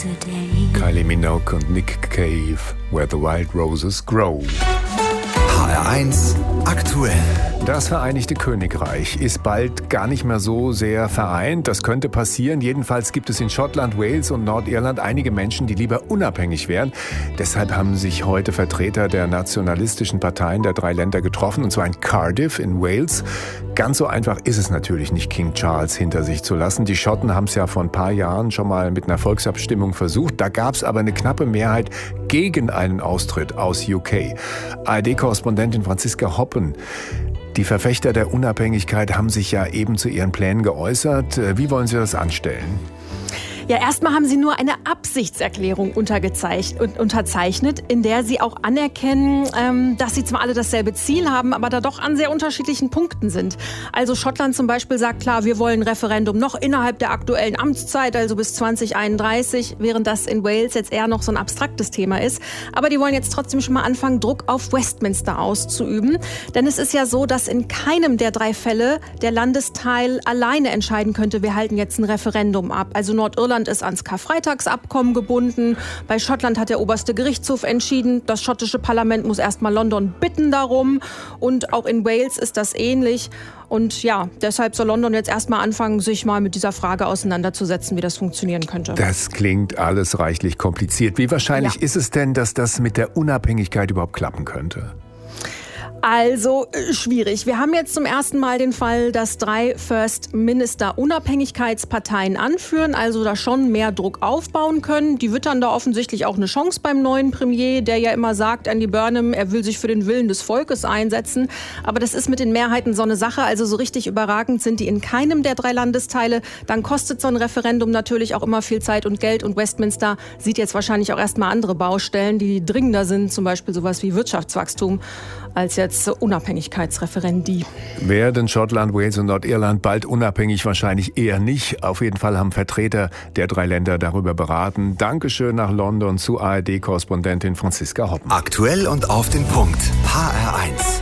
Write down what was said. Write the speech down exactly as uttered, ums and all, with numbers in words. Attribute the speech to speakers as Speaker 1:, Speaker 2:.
Speaker 1: Kylie Minogue und Nick Cave, Where the Wild Roses Grow.
Speaker 2: H R eins aktuell.
Speaker 1: Das Vereinigte Königreich ist bald gar nicht mehr so sehr vereint. Das könnte passieren. Jedenfalls gibt es in Schottland, Wales und Nordirland einige Menschen, die lieber unabhängig wären. Deshalb haben sich heute Vertreter der nationalistischen Parteien der drei Länder getroffen, und zwar in Cardiff in Wales. Ganz so einfach ist es natürlich nicht, King Charles hinter sich zu lassen. Die Schotten haben es ja vor ein paar Jahren schon mal mit einer Volksabstimmung versucht. Da gab es aber eine knappe Mehrheit gegen einen Austritt aus U K. A R D-Korrespondentin Franziska Hoppen. Die Verfechter der Unabhängigkeit haben sich ja eben zu ihren Plänen geäußert. Wie wollen Sie das anstellen?
Speaker 3: Ja, erstmal haben sie nur eine Absichtserklärung unterzeichnet, in der sie auch anerkennen, ähm, dass sie zwar alle dasselbe Ziel haben, aber da doch an sehr unterschiedlichen Punkten sind. Also Schottland zum Beispiel sagt klar, wir wollen ein Referendum noch innerhalb der aktuellen Amtszeit, also bis zwanzig einunddreißig, während das in Wales jetzt eher noch so ein abstraktes Thema ist. Aber die wollen jetzt trotzdem schon mal anfangen, Druck auf Westminster auszuüben. Denn es ist ja so, dass in keinem der drei Fälle der Landesteil alleine entscheiden könnte, wir halten jetzt ein Referendum ab. Also Nordirland ist ans Karfreitagsabkommen gebunden. Bei Schottland hat der oberste Gerichtshof entschieden, das schottische Parlament muss erstmal London bitten darum. Und auch in Wales ist das ähnlich. Und ja, deshalb soll London jetzt erstmal anfangen, sich mal mit dieser Frage auseinanderzusetzen, wie das funktionieren könnte.
Speaker 1: Das klingt alles reichlich kompliziert. Wie wahrscheinlich
Speaker 3: Ja.
Speaker 1: ist es denn, dass das mit der Unabhängigkeit überhaupt klappen könnte?
Speaker 3: Also äh, schwierig. Wir haben jetzt zum ersten Mal den Fall, dass drei First Minister Unabhängigkeitsparteien anführen, also da schon mehr Druck aufbauen können. Die wittern da offensichtlich auch eine Chance beim neuen Premier, der ja immer sagt, Andy Burnham, er will sich für den Willen des Volkes einsetzen. Aber das ist mit den Mehrheiten so eine Sache. Also so richtig überragend sind die in keinem der drei Landesteile. Dann kostet so ein Referendum natürlich auch immer viel Zeit und Geld. Und Westminster sieht jetzt wahrscheinlich auch erstmal andere Baustellen, die dringender sind, zum Beispiel sowas wie Wirtschaftswachstum, als jetzt Unabhängigkeitsreferendi.
Speaker 1: Werden Schottland, Wales und Nordirland bald unabhängig? Wahrscheinlich eher nicht. Auf jeden Fall haben Vertreter der drei Länder darüber beraten. Dankeschön nach London zu A R D-Korrespondentin Franziska Hoppen.
Speaker 2: Aktuell und auf den Punkt. H R eins.